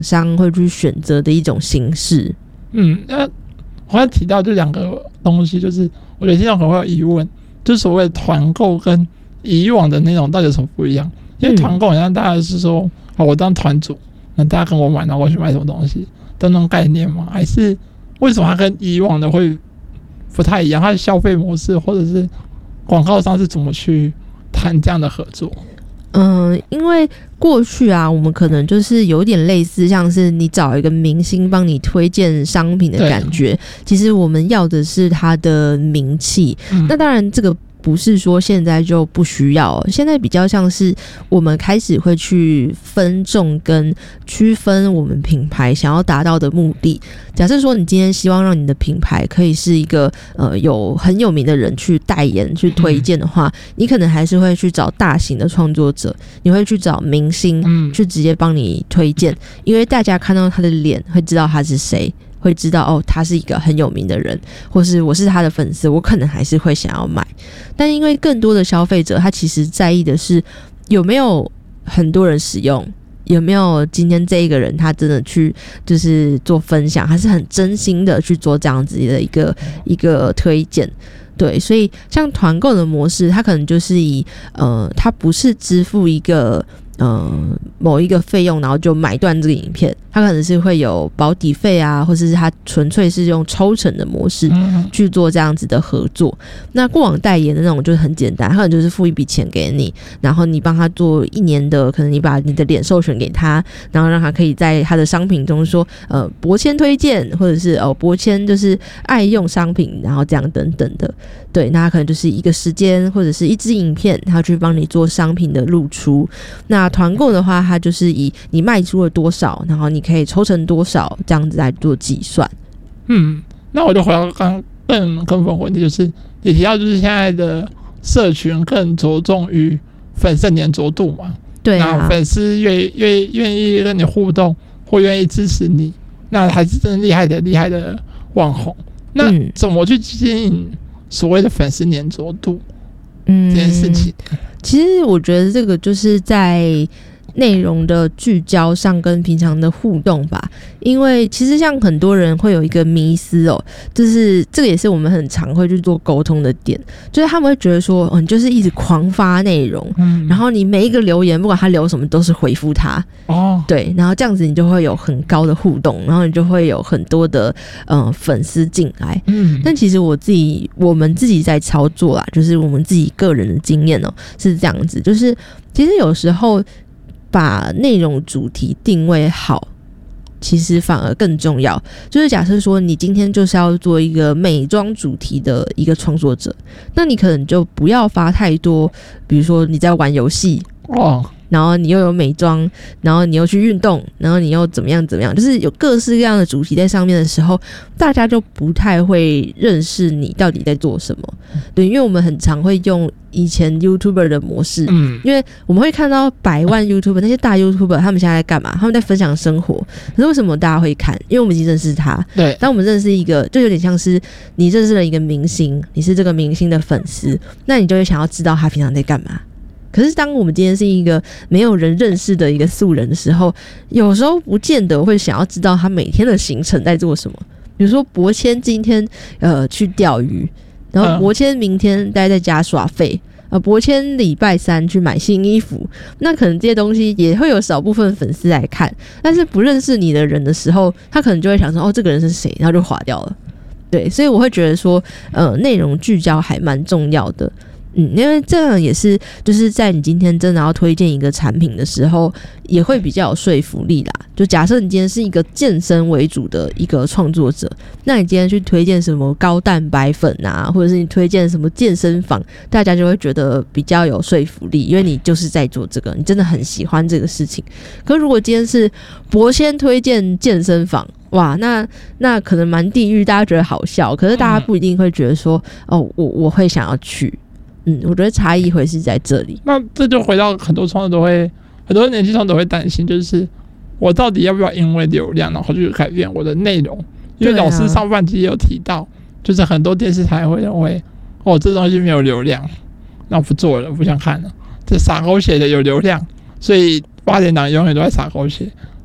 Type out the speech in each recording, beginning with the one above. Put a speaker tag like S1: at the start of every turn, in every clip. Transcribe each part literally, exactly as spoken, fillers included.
S1: 商会去选择的一种形式。
S2: 嗯，那我刚才提到这两个东西，就是我觉得听众可能会有疑问，就是所谓团购跟以往的那种到底有什么不一样？因为团购好像大家是说，哦，我当团主，那大家跟我买，然后我去买什么东西的那种概念吗？还是为什么它跟以往的会不太一样？它的消费模式或者是广告商是怎么去谈这样的合作？
S1: 嗯，因为过去啊，我们可能就是有点类似，像是你找一个明星帮你推荐商品的感觉。其实我们要的是他的名气。嗯、那当然，这个不是说现在就不需要，现在比较像是我们开始会去分众跟区分我们品牌想要达到的目的。假设说你今天希望让你的品牌可以是一个呃有很有名的人去代言去推荐的话、嗯、你可能还是会去找大型的创作者，你会去找明星去直接帮你推荐、嗯、因为大家看到他的脸会知道他是谁，会知道哦，他是一个很有名的人，或是我是他的粉丝，我可能还是会想要买。但因为更多的消费者，他其实在意的是有没有很多人使用，有没有今天这一个人他真的去就是做分享，他是很真心的去做这样子的一个一个推荐。对，所以像团购的模式，它可能就是以呃，它不是支付一个呃某一个费用，然后就买断这个影片，它可能是会有保底费啊，或者是它纯粹是用抽成的模式去做这样子的合作。那过往代言的那种就是很简单，它可能就是付一笔钱给你，然后你帮他做一年的，可能你把你的脸授权给他，然后让他可以在他的商品中说呃博谦推荐，或者是哦博谦就是爱用商品，然后这样等等的。对，那他可能就是一个时间或者是一支影片，他去帮你做商品的露出。那团购的话，它就是以你卖出了多少，然后你可以抽成多少这样子来做计算。
S2: 嗯，那我就回到刚更根本问题，就是你提到就是现在的社群更着重于粉丝粘着度嘛？
S1: 对啊，
S2: 那粉丝愿愿愿意跟你互动或愿意支持你，那还是真的厉害的厉害的网红。那怎么去经营所谓的粉丝粘着度？嗯，这件事情，
S1: 其实我觉得这个就是在内容的聚焦上跟平常的互动吧。因为其实像很多人会有一个迷思哦，就是这个也是我们很常会去做沟通的点，就是他们会觉得说哦，你就是一直狂发内容、嗯、然后你每一个留言不管他留什么都是回复他哦，对，然后这样子你就会有很高的互动，然后你就会有很多的呃粉丝进来。嗯，但其实我自己我们自己在操作啦，就是我们自己个人的经验哦是这样子，就是其实有时候把内容主题定位好，其实反而更重要。就是假设说你今天就是要做一个美妆主题的一个创作者，那你可能就不要发太多，比如说你在玩游戏哦，然后你又有美妆，然后你又去运动，然后你又怎么样怎么样，就是有各式各样的主题在上面的时候，大家就不太会认识你到底在做什么。对，因为我们很常会用以前 YouTuber 的模式，嗯，因为我们会看到百万 YouTuber 那些大 YouTuber 他们现在在干嘛？他们在分享生活。可是为什么大家会看？因为我们已经认识他。对，当我们认识一个，就有点像是你认识了一个明星，你是这个明星的粉丝，那你就会想要知道他平常在干嘛。可是当我们今天是一个没有人认识的一个素人的时候，有时候不见得会想要知道他每天的行程在做什么。比如说博谦今天呃去钓鱼，然后博谦明天待在家耍废，呃博谦礼拜三去买新衣服，那可能这些东西也会有少部分粉丝来看，但是不认识你的人的时候，他可能就会想说哦这个人是谁，然后就划掉了。对，所以我会觉得说呃内容聚焦还蛮重要的。嗯，因为这样也是就是在你今天真的要推荐一个产品的时候也会比较有说服力啦。就假设你今天是一个健身为主的一个创作者，那你今天去推荐什么高蛋白粉啊，或者是你推荐什么健身房，大家就会觉得比较有说服力，因为你就是在做这个，你真的很喜欢这个事情。可是如果今天是博谦推荐健身房，哇，那那可能蛮地狱，大家觉得好笑，可是大家不一定会觉得说哦我我会想要去。嗯，我觉得差异会是在这里。
S2: 那这就回到很多创作都会，很多年轻创作都会担心，就是我到底要不要因为流量然后去改变我的内容？因为老师上半集也有提到，就是很多电视台会认为，哦，这东西没有流量，那不做了，不想看了。这撒狗血的有流量，所以八点档永远都在撒狗血。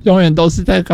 S2: 永远都是在